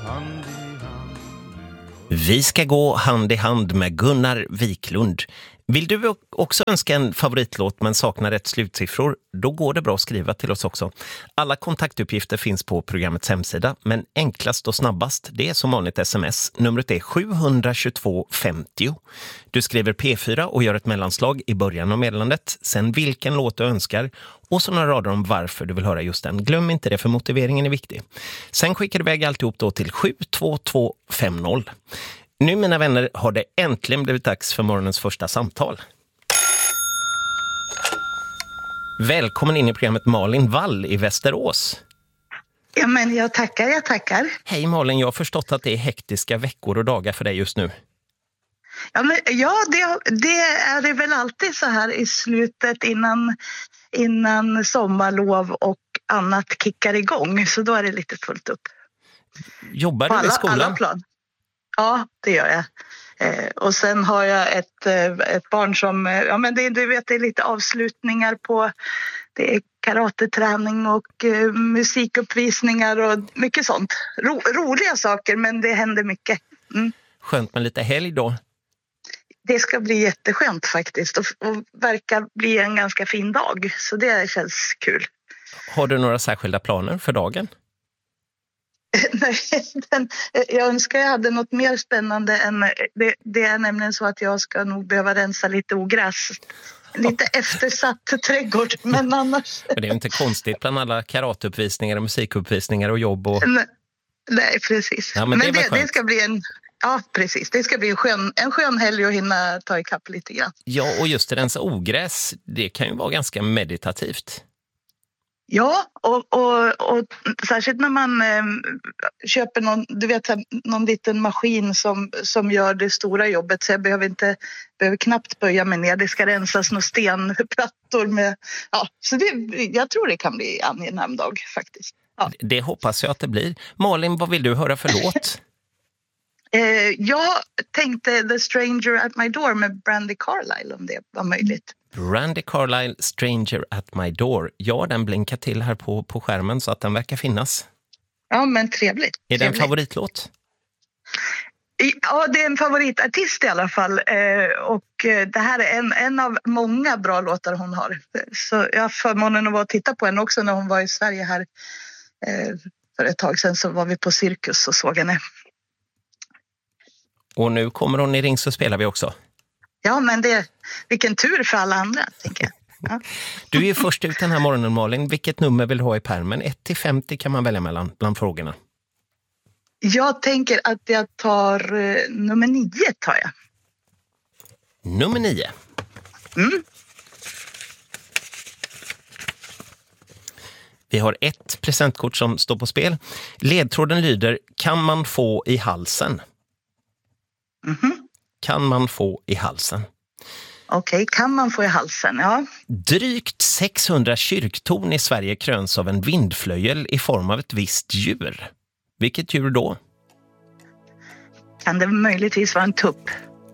hand i hand. Vi ska gå hand i hand med Gunnar Wiklund. Vill du också önska en favoritlåt men saknar rätt slutsiffror? Då går det bra att skriva till oss också. Alla kontaktuppgifter finns på programmets hemsida, men enklast och snabbast, det är som vanligt sms. Numret är 722 50. Du skriver P4 och gör ett mellanslag i början av meddelandet, sen vilken låt du önskar och så några rader om varför du vill höra just den. Glöm inte det, för motiveringen är viktig. Sen skickar du iväg alltihop då till 72250. Nu, mina vänner, har det äntligen blivit dags för morgonens första samtal. Välkommen in i programmet Malin Wall i Västerås. Ja, men jag tackar. Hej Malin, jag har förstått att det är hektiska veckor och dagar för dig just nu. Det är det väl alltid så här i slutet innan sommarlov och annat kickar igång. Så då är det lite fullt upp. Jobbar du i skolan? Alla plan. Ja, det gör jag. Och sen har jag ett barn som, du vet, det är lite avslutningar på, det är karateträning och musikuppvisningar och mycket sånt. Roliga saker, men det händer mycket. Mm. Skönt med lite helg då. Det ska bli jätteskönt faktiskt och verkar bli en ganska fin dag, så det känns kul. Har du några särskilda planer för dagen? Nej, jag önskar jag hade något mer spännande än det är nämligen så att jag ska nog behöva rensa lite ogräs. Lite eftersatt trädgård, men annars... Men det är ju inte konstigt bland alla karateuppvisningar och musikuppvisningar och jobb och... Nej, precis. Ja, men det ska bli det ska bli en skön helg och hinna ta ikapp lite grann. Ja, och just rensa ogräs, det kan ju vara ganska meditativt. Ja, och särskilt när man köper någon liten maskin som gör det stora jobbet, så jag behöver knappt böja mig ner. Det ska rensas några stenplattor med, så jag tror det kan bli en angenäm dag faktiskt. Ja. Det hoppas jag att det blir. Malin, vad vill du höra för låt? Jag tänkte The Stranger at My Door med Brandi Carlile, om det var möjligt. Brandi Carlile, Stranger at My Door. Ja, den blinkar till här på skärmen så att den verkar finnas. Ja, men trevligt. Är det en favoritlåt? Ja, det är en favoritartist i alla fall. Och det här är en av många bra låtar hon har. Så jag har förmånen att vara och titta på henne också när hon var i Sverige här. För ett tag sedan så var vi på Cirkus och såg henne. Och nu kommer hon i Ring så spelar vi också. Ja, men vilken tur för alla andra, tänker jag. Ja. Du är ju först ut den här morgonen, Malin. Vilket nummer vill du ha i pärmen? 1-50 kan man välja mellan bland frågorna. Jag tänker att jag tar nummer 9, tar jag. Nummer 9. Mm. Vi har ett presentkort som står på spel. Ledtråden lyder: kan man få i halsen? Mm-hmm. Kan man få i halsen? Okej, kan man få i halsen, ja. Drygt 600 kyrktorn i Sverige kröns av en vindflöjel i form av ett visst djur. Vilket djur då? Kan det möjligtvis vara en tupp?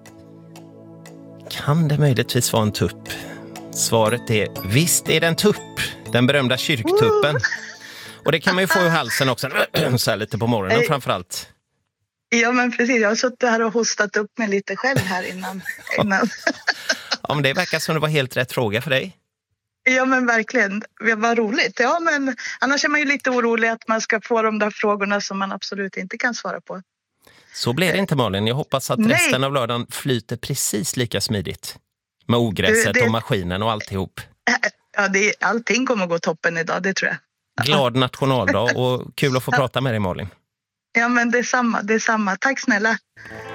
Kan det möjligtvis vara en tupp? Svaret är: visst är det en tupp. Den berömda kyrktuppen. Och det kan man ju få i halsen också. Så här lite på morgonen framförallt. Ja, men precis. Jag har suttit här och hostat upp mig lite själv här innan. Ja, men det verkar som det var helt rätt fråga för dig. Ja, men verkligen. Det var roligt. Ja, men annars är man ju lite orolig att man ska få de där frågorna som man absolut inte kan svara på. Så blir det inte, Malin. Jag hoppas att resten av lördagen flyter precis lika smidigt. Med ogräset och maskinen och alltihop. Ja, allting kommer att gå toppen idag, det tror jag. Glad nationaldag och kul att få prata med dig, Malin. Ja, men det är samma. Tack snälla.